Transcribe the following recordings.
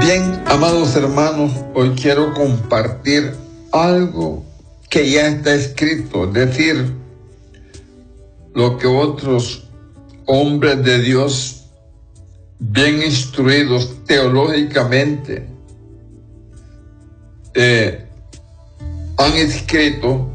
Bien, amados hermanos, hoy quiero compartir algo que ya está escrito, es decir, lo que otros hombres de Dios, bien instruidos teológicamente, han escrito.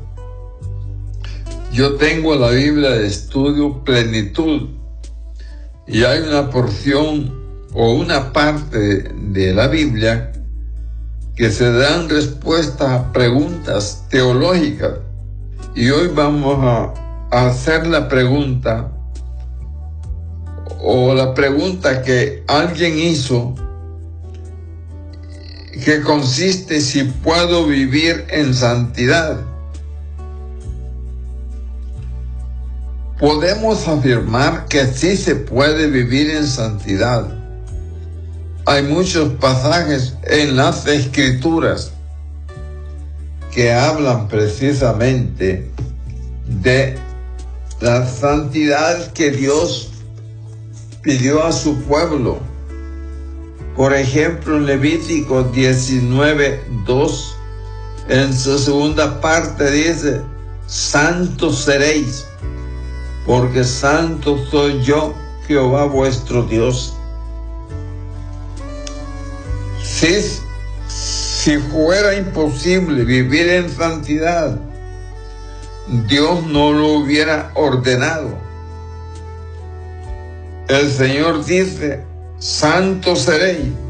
Yo tengo la Biblia de estudio Plenitud y hay una porción o una parte de la Biblia que se dan respuestas a preguntas teológicas. Y hoy vamos a hacer la pregunta o la pregunta que alguien hizo, que consiste si puedo vivir en santidad. Podemos afirmar que sí se puede vivir en santidad. Hay muchos pasajes en las Escrituras que hablan precisamente de la santidad que Dios pidió a su pueblo. Por ejemplo, en Levítico 19:2, en su segunda parte dice: santos seréis, porque santo soy yo, Jehová vuestro Dios. Si fuera imposible vivir en santidad, Dios no lo hubiera ordenado. El Señor dice: santos seréis,